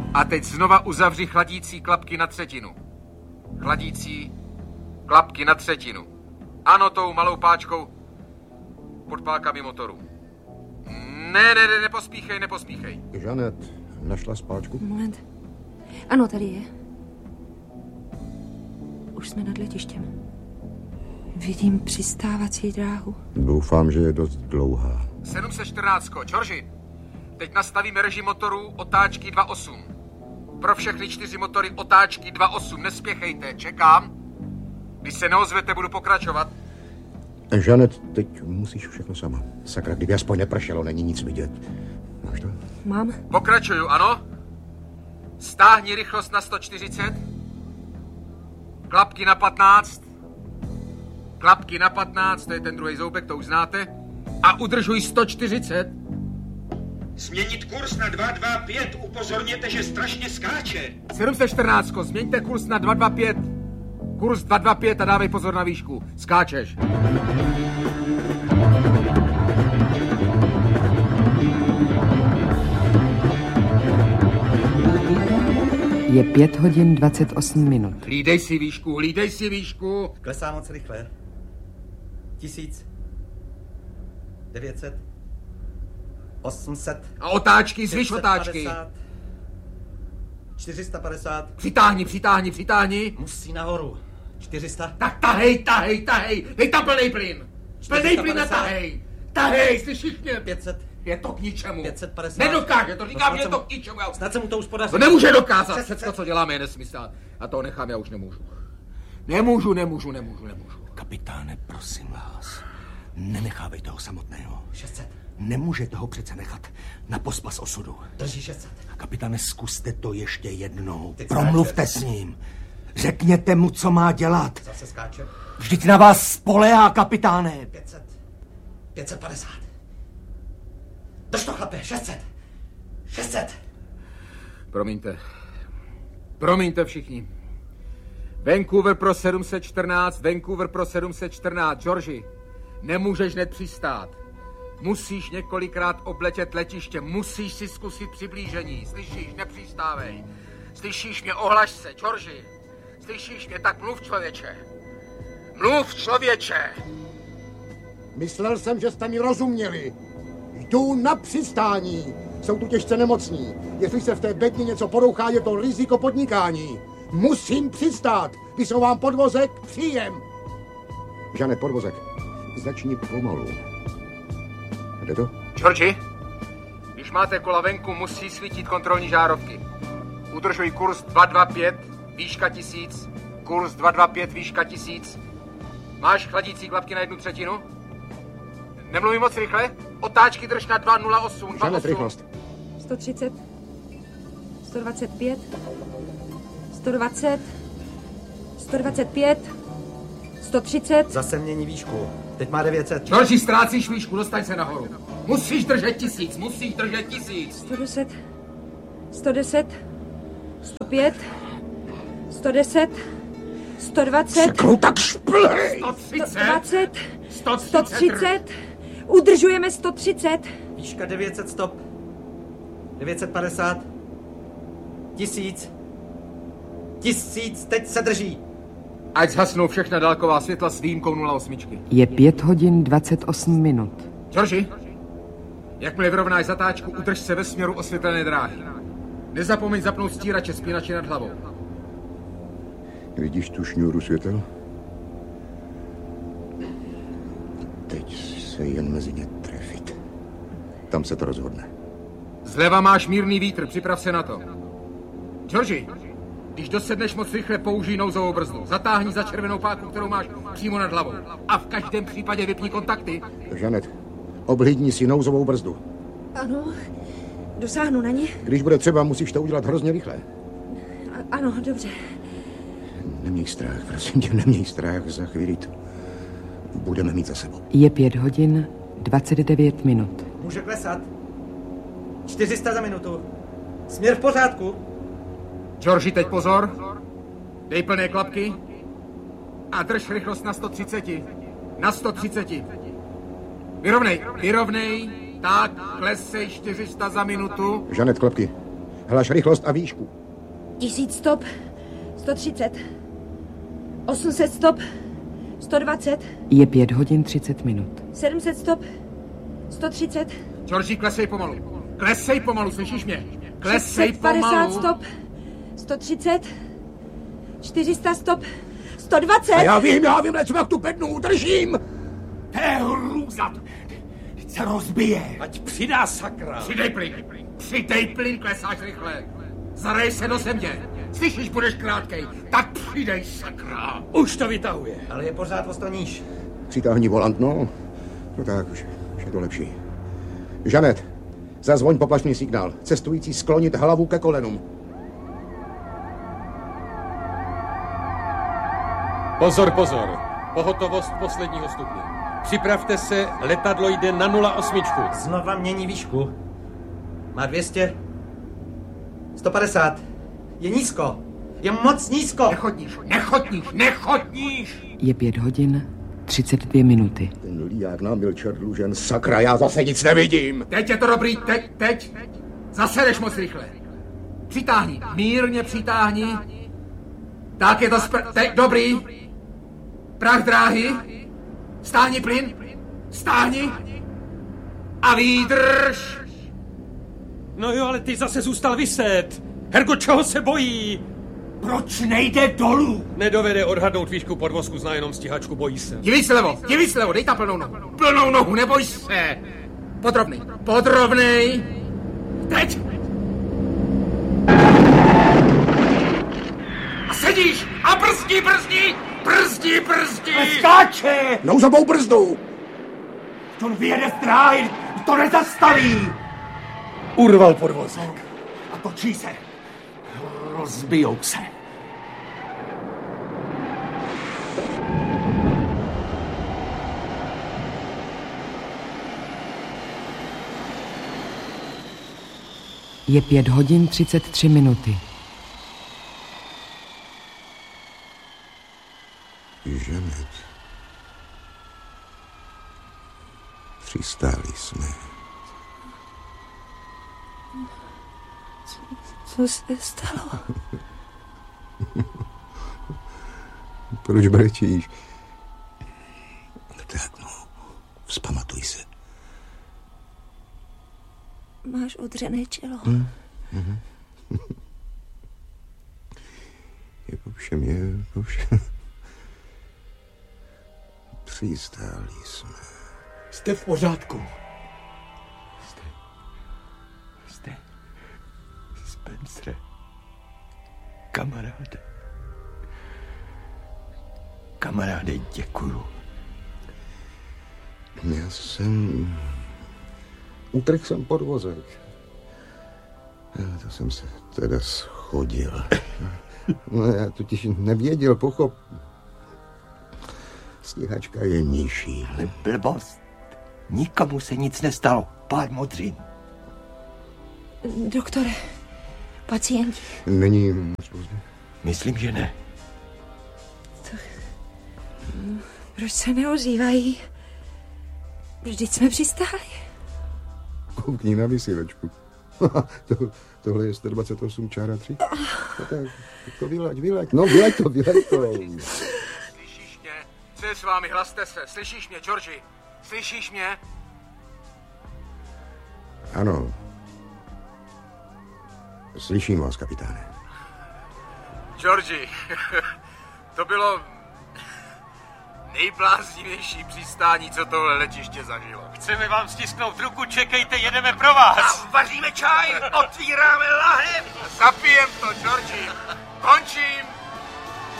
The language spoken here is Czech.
A teď znova uzavři chladicí klapky na třetinu. Chladící klapky na třetinu. Ano, tou malou páčkou pod pálkami motoru. Ne, nepospíchej. Žanet, našla spáčku? Moment. Ano, tady je. Už jsme nad letištěm. Vidím přistávací dráhu. Doufám, že je dost dlouhá. 714, Georgi. Teď nastavíme režim motoru otáčky 2.8. Pro všechny 4 motory otáčky 2.8. Nespěchejte, čekám. Když se neozvete, budu pokračovat. Žanet, teď musíš všechno sama. Sakra, kdyby aspoň nepršelo, není nic vidět. Máš to? Mám. Pokračuju, ano. Stáhni rychlost na 140. Klapky na 15. Klapky na 15, to je ten druhý zoubek, to už znáte. A udržuj 140. Změnit kurz na 225, upozorněte, že strašně skáče. 714, změňte kurz na 225. Kurz 225 a dávej pozor na výšku. Skáčeš. Je 5 hodin 28 minut. Hlídej si výšku. Klesá moc rychle. 1000. 900. 800. A otáčky, zvyš otáčky. 450. Přitáhni. Musí nahoru. 400. Tak tahej. Dej tam plnej plyn. Plnej plyn a tahej, slyšíš mě? 500. Je to k ničemu. 550. Nedokáže, to říkám, že je to k ničemu. Snad se mu to už podaří. To nemůže dokázat. Všechno, co děláme, je nesmysl. A to nechám, já už nemůžu. Nemůžu. Kapitáne, prosím vás, nenechávejte ho samotného. 600. Nemůžete ho přece nechat na pospas osudu. Drží 600. Kapitáne, zkuste to ještě jednou. Promluvte s ním. Řekněte mu, co má dělat. Zase skáče. Vždyť na vás spoléhá, kapitáne. 500. 550. Drž to, chlape, 600. Promiňte všichni. Vancouver pro 714, Georgi, nemůžeš hned přistát. Musíš několikrát obletět letiště, musíš si zkusit přiblížení. Slyšíš, nepřistávej. Slyšíš mě, ohlaš se, Georgi. Slyšíš mě, tak mluv, člověče. Myslel jsem, že jste mi rozuměli. Jdu na přistání. Jsou tu těžce nemocní. Jestli se v té bedně něco porouchá, je to riziko podnikání. Musím přistát. Vyšel vám podvozek, příjem. Žanet, podvozek. Začni pomalu. Jde to? Georgi, když máte kola venku, musí svítit kontrolní žárovky. Udržuj kurz 225, výška 1000. Kurz 225, výška 1000. Máš chladící klapky na 1/3? Nemluví moc rychle? Otáčky drž na 208. Žanet, rychlost. 130. 125. 120. 125. 130. Zase mění výšku. Teď má 900. Georgi, ztrácíš výšku, dostaň se nahoru. Musíš držet 1000. 110. 110. 105. 110. 120. Řeknu tak šplhej. 120. 130. Udržujeme 130. Výška 900, stop. 950. 1000. 1000, teď se drží. Ať zhasnou všechna dálková světla s výjimkou 08. Je 5 hodin 28 minut. Georgi, jakmile vyrovnáš zatáčku, udrž se ve směru osvětlené dráhy. Nezapomeň zapnout stírače spínače nad hlavou. Vidíš tu šňůru světel? Teď se jen mezi ně trefit. Tam se to rozhodne. Zleva máš mírný vítr, připrav se na to. Georgi, když dosedneš moc rychle, použij nouzovou brzdu. Zatáhni za červenou páku, kterou máš přímo nad hlavou. A v každém případě vypni kontakty. Žanet, obhlídni si nouzovou brzdu. Ano, dosáhnu na ní. Když bude třeba, musíš to udělat hrozně rychle. Ano, dobře. Neměj strach, prosím tě, neměj strach, za chvíli to budeme mít za sebou. Je 5 hodin 29 minut. Může klesat. 400 za minutu. Směr v pořádku. Georgi, teď pozor. Dej plné klapky. A drž rychlost na 130. Na 130. Vyrovnej. Tak, klesej 400 za minutu. Žanet, klapky. Hlaš rychlost a výšku. 1000 stop, 130. 800 stop, 120. Je 5 hodin 30 minut. 700 stop, 130. Georgi, klesej pomalu. Klesej pomalu, slyšíš mě? Klesej 650 pomalu. stop, 130. 400 stop, 120. A já vím, lecím jak tu bednu, držím. To je hrůza. Teď se rozbije. Ať přidá, sakra. Přidej plyn, klesáš rychle. Zarej se do země. Slyšíš, budeš krátkej. Tak přidej, sakra. Už to vytahuje. Ale je pořád o 100 níž. Přitáhni volant, no. No tak, už je to lepší. Žanet, zazvoň poplašný signál. Cestující sklonit hlavu ke kolenům. Pozor, pozor. Pohotovost posledního stupně. Připravte se, letadlo jde na 08. Znova mění výšku. Má 200. 150. Je nízko. Je moc nízko. Nechodníš. Je 5 hodin 32 minuty. Ten líják nám byl čert dlužen. Sakra, já zase nic nevidím. Teď je to dobrý, teď. Zase jdeš moc rychle. Přitáhni, mírně přitáhni. Tak je to dobrý. Prach dráhy. Stáhni plyn. Stáhni. A výdrž. No jo, ale ty zase zůstal viset. Hergo, čeho se bojí? Proč nejde dolů? Nedovede odhadnout výšku podvozku, zná jenom stíhačku, bojí se. Dívej se levo, dej tam plnou nohu. Plnou nohu, neboj se. Podrobnej. Teď. A sedíš a brzdí. Skáče! Nouzovou brzdu. To vyjede v dráhy, to nezastaví. Urval podvozek. A točí se. Rozbijou se. Je 5 hodin 33 minuty. Žanet. Přistáli jsme. Co se stalo? Proč brečíš? Tak no, vzpamatuj se. Máš odřené čelo. Je po všem. Přistáli jsme. Jste v pořádku. Jste. Spencere. Kamaráde, děkuju. Já jsem... Utrhl jsem podvozek. To jsem se teda schodil. No, já totiž nevěděl, Stíhačka je nižší. Ale blbost. Nikomu se nic nestalo. Pár modřin. Doktore, pacienti. Není moc pozdě. Myslím, že ne. Proč se neozývají? Vždyť jsme přistáli. Koukni na vysílačku. Tohle je 128 čára 3. No tak to vylaď. No vylaď to. Slyšíš mě? Co je s vámi? Hlaste se. Slyšíš mě, Georgi? Slyšíš mě? Ano. Slyším vás, kapitáne. Georgi, to bylo nejbláznivější přistání, co tohle letiště zažilo. Chceme vám stisknout ruku, čekejte, jedeme pro vás. A vaříme čaj, otvíráme lahev. Zapijem to, Georgi. Končím.